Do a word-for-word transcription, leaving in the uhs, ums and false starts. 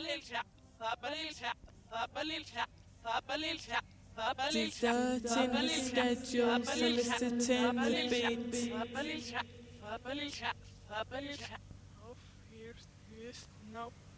Deserting the schedule, soliciting the beat. Of here's, here's, no.